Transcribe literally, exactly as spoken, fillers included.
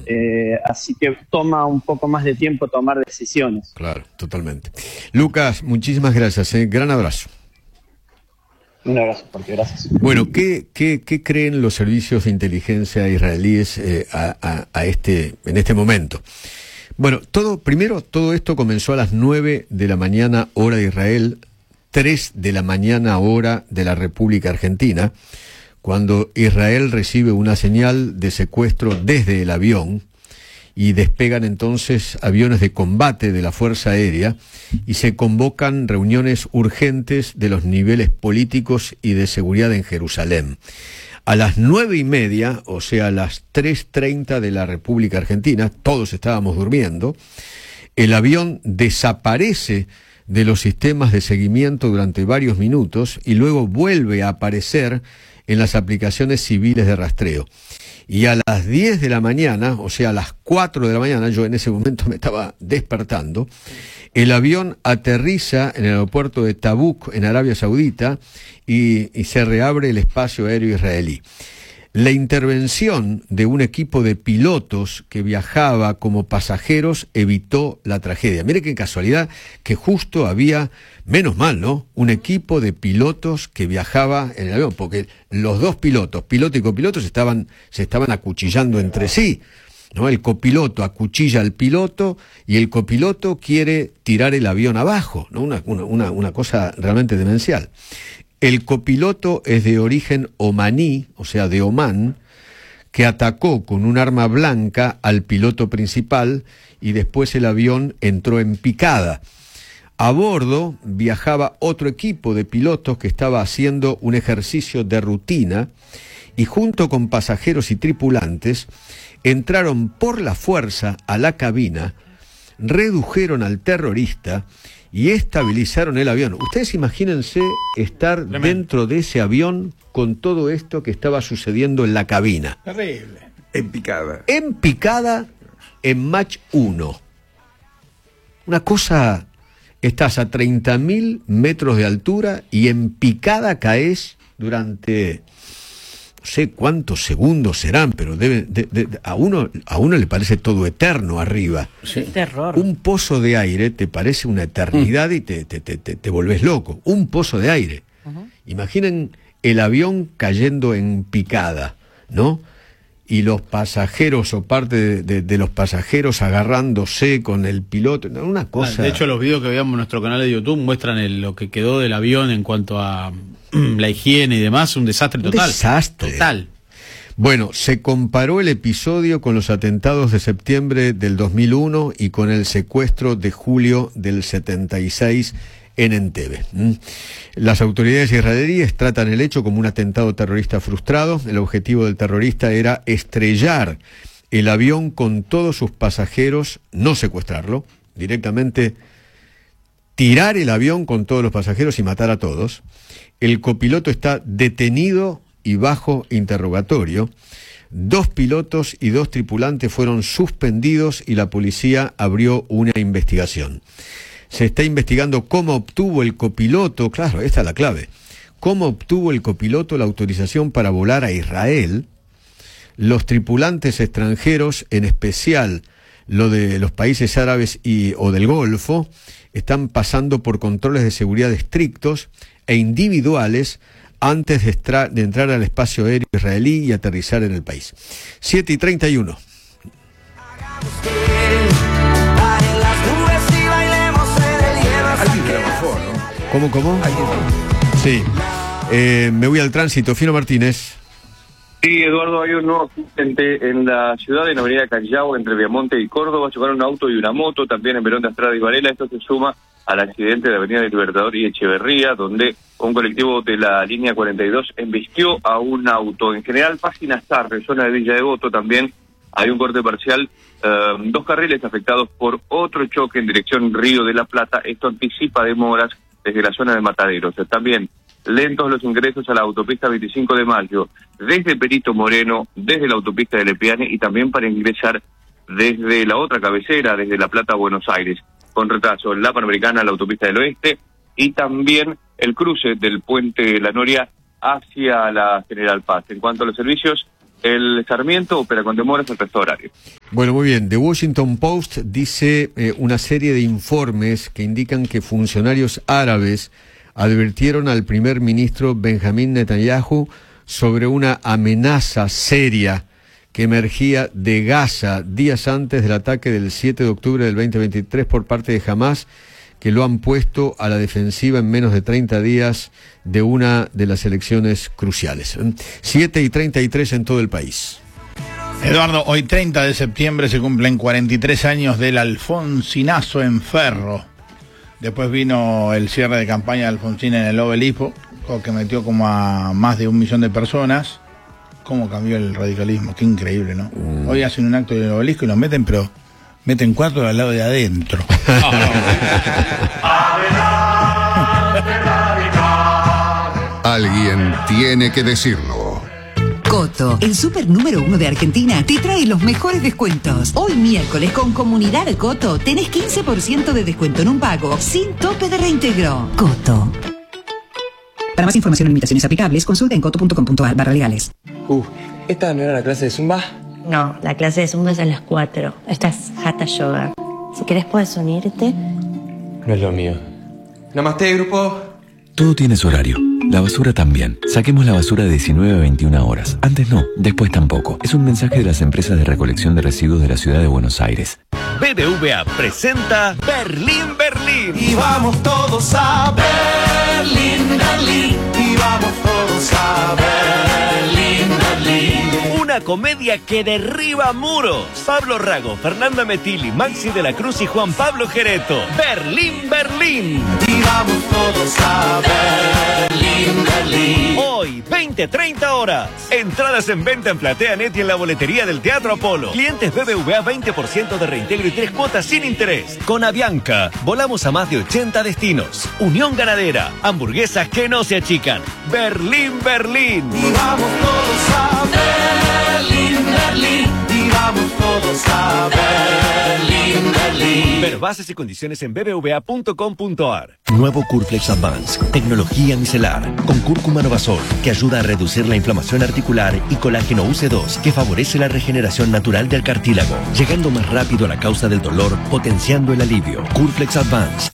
eh, así que toma un poco más de tiempo tomar decisiones. Claro, totalmente. Lucas, muchísimas gracias, ¿eh? Gran abrazo. Un abrazo, porque gracias. Bueno, ¿qué, qué, qué creen los servicios de inteligencia israelíes eh, a, a, a este, en este momento? Bueno, todo, primero, todo esto comenzó a las nueve de la mañana, hora de Israel, tres de la mañana, hora de la República Argentina, cuando Israel recibe una señal de secuestro desde el avión, y despegan entonces aviones de combate de la Fuerza Aérea y se convocan reuniones urgentes de los niveles políticos y de seguridad en Jerusalén. A las nueve y media, o sea, a las tres treinta de la República Argentina, todos estábamos durmiendo, el avión desaparece de los sistemas de seguimiento durante varios minutos y luego vuelve a aparecer en las aplicaciones civiles de rastreo. Y a las diez de la mañana, o sea, a las cuatro de la mañana, yo en ese momento me estaba despertando, el avión aterriza en el aeropuerto de Tabuk, en Arabia Saudita, y, y se reabre el espacio aéreo israelí. La intervención de un equipo de pilotos que viajaba como pasajeros evitó la tragedia. Mire qué casualidad que justo había, menos mal, ¿no?, un equipo de pilotos que viajaba en el avión, porque los dos pilotos, piloto y copiloto, se estaban, se estaban acuchillando entre sí, ¿no? El copiloto acuchilla al piloto y el copiloto quiere tirar el avión abajo, ¿no? Una, una, una cosa realmente demencial. El copiloto es de origen omaní, o sea, de Omán, que atacó con un arma blanca al piloto principal y después el avión entró en picada. A bordo viajaba otro equipo de pilotos que estaba haciendo un ejercicio de rutina y junto con pasajeros y tripulantes entraron por la fuerza a la cabina, redujeron al terrorista y estabilizaron el avión. Ustedes imagínense estar Tremendo. dentro de ese avión con todo esto que estaba sucediendo en la cabina. Terrible. En picada. En picada, en Mach uno. Una cosa, estás a treinta mil metros de altura y en picada caes durante, no sé cuántos segundos serán, pero debe, de, de, a, uno, a uno le parece todo eterno arriba. Sí. Terror. Un pozo de aire te parece una eternidad mm. y te, te, te, te, te volvés loco. Un pozo de aire. Uh-huh. Imaginen el avión cayendo en picada, ¿no? Y los pasajeros o parte de, de, de los pasajeros agarrándose con el piloto, una cosa... De hecho, los videos que veíamos en nuestro canal de YouTube muestran el, lo que quedó del avión en cuanto a la higiene y demás, un desastre total. Un desastre. Total. Bueno, se comparó el episodio con los atentados de septiembre del dos mil uno y con el secuestro de julio del setenta y seis en Entebbe. ¿Mm? Las autoridades israelíes tratan el hecho como un atentado terrorista frustrado. El objetivo del terrorista era estrellar el avión con todos sus pasajeros, no secuestrarlo, directamente tirar el avión con todos los pasajeros y matar a todos. El copiloto está detenido y bajo interrogatorio. Dos pilotos y dos tripulantes fueron suspendidos y la policía abrió una investigación. Se está investigando cómo obtuvo el copiloto, claro, esta es la clave, cómo obtuvo el copiloto la autorización para volar a Israel. Los tripulantes extranjeros, en especial lo de los países árabes y, o del Golfo, están pasando por controles de seguridad estrictos e individuales antes de, estra- de entrar al espacio aéreo israelí y aterrizar en el país. siete y treinta y uno. ¿Cómo, cómo? Sí. Eh, me voy al tránsito. Fino Martínez. Sí, Eduardo, hay un nuevo accidente en la ciudad, en la avenida Callao, entre Viamonte y Córdoba. Chocaron un auto y una moto, también en Verón de Astrada y Varela. Esto se suma al accidente de Avenida del Libertador y Echeverría, donde un colectivo de la línea cuarenta y dos embistió a un auto. En general, Páginas Tarde, zona de Villa Devoto, también hay un corte parcial, eh, dos carriles afectados por otro choque en dirección Río de la Plata. Esto anticipa demoras desde la zona de Mataderos. También lentos los ingresos a la autopista veinticinco de mayo, desde Perito Moreno, desde la autopista de Lepiane y también para ingresar desde la otra cabecera, desde La Plata a Buenos Aires, con retraso en la Panamericana, la autopista del Oeste y también el cruce del puente La Noria hacia la General Paz. En cuanto a los servicios El Sarmiento opera con demoras el resto horario. Bueno, muy bien. The Washington Post dice eh, una serie de informes que indican que funcionarios árabes advirtieron al primer ministro Benjamín Netanyahu sobre una amenaza seria que emergía de Gaza días antes del ataque del siete de octubre del veinte veintitrés por parte de Hamás, que lo han puesto a la defensiva en menos de treinta días de una de las elecciones cruciales. siete y treinta y tres en todo el país. Eduardo, hoy treinta de septiembre se cumplen cuarenta y tres años del Alfonsinazo en Ferro. Después vino el cierre de campaña de Alfonsín en el Obelisco, que metió como a más de un millón de personas. ¿Cómo cambió el radicalismo? Qué increíble, ¿no? Mm. Hoy hacen un acto en el Obelisco y los meten, pero meten cuatro al lado de adentro. Alguien tiene que decirlo. Coto, el súper número uno de Argentina, te trae los mejores descuentos. Hoy miércoles con Comunidad Coto tenés quince por ciento de descuento en un pago sin tope de reintegro. Coto. Para más información o limitaciones aplicables, consulta en coto punto com punto a r barra legales. Uh, ¿esta no era la clase de Zumba? No, la clase de Zumba es a las cuatro. Esta es Hatha Yoga. Si querés puedes unirte. No es lo mío. Namaste, grupo. Todo tiene su horario. La basura también. Saquemos la basura de diecinueve a veintiuna horas. Antes no, después tampoco. Es un mensaje de las empresas de recolección de residuos de la ciudad de Buenos Aires. B B V A presenta Berlín, Berlín. Y vamos todos a Berlín, Berlín. Y vamos todos a Berlín, Berlín. Una comedia que derriba muros. Pablo Rago, Fernanda Metilli, Maxi de la Cruz y Juan Pablo Gereto. Berlín, Berlín. Y vamos todos a Berlín, Berlín. Hoy, veinte a treinta horas. Entradas en venta en PlateaNet y en la boletería del Teatro Apolo. Clientes B B V A veinte por ciento de reintegro y tres cuotas sin interés. Con Avianca, volamos a más de ochenta destinos. Unión Ganadera, hamburguesas que no se achican. Berlín, Berlín. Y vamos todos a Berlín, Berlín. Y vamos todos a Berlín, Berlín. Ver bases y condiciones en b b v a punto com punto a r. Nuevo Curflex Advance, tecnología micelar, con cúrcuma Novasol, que ayuda a reducir la inflamación articular, y colágeno U C dos, que favorece la regeneración natural del cartílago, llegando más rápido a la causa del dolor, potenciando el alivio. Curflex Advance,